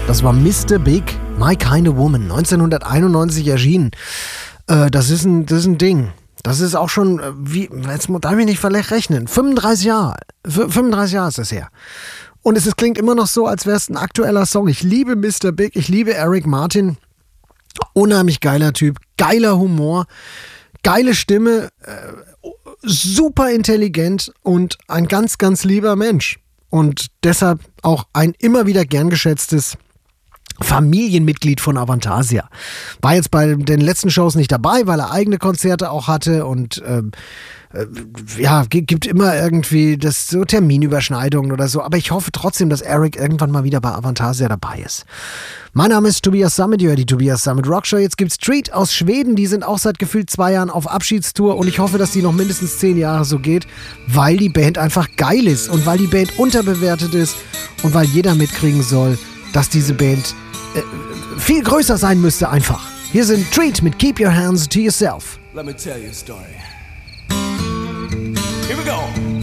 Das war Mr. Big, My Kind of Woman, 1991 erschienen. Das ist ein Ding. Das ist auch schon, jetzt darf ich nicht rechnen, 35 Jahre. 35 Jahre ist das her. Und es klingt immer noch so, als wäre es ein aktueller Song. Ich liebe Mr. Big, ich liebe Eric Martin. Unheimlich geiler Typ, geiler Humor, geile Stimme, super intelligent und ein ganz, ganz lieber Mensch. Und deshalb auch ein immer wieder gern geschätztes Familienmitglied von Avantasia. War jetzt bei den letzten Shows nicht dabei, weil er eigene Konzerte auch hatte und gibt immer irgendwie das so Terminüberschneidungen oder so. Aber ich hoffe trotzdem, dass Eric irgendwann mal wieder bei Avantasia dabei ist. Mein Name ist Tobias Sammet, ihr hört die Tobias Sammet Rockshow. Jetzt gibt's Street aus Schweden, die sind auch seit gefühlt 2 Jahren auf Abschiedstour und ich hoffe, dass die noch mindestens 10 Jahre so geht, weil die Band einfach geil ist und weil die Band unterbewertet ist und weil jeder mitkriegen soll, dass diese Band viel größer sein müsste einfach. Hier sind Treat mit Keep Your Hands to Yourself. Let me tell you a story. Here we go.